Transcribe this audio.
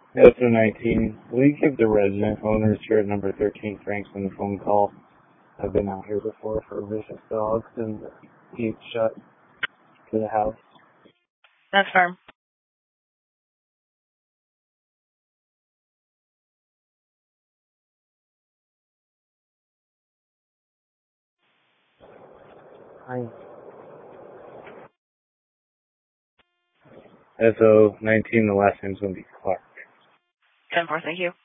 SO 19, will you give the resident owners here at number 13 Franklin a phone call? I've been out here before for vicious dogs and the gates shut to the house. That's firm. Hi. SO 19, the last name's going to be Clark. 10-4, thank you.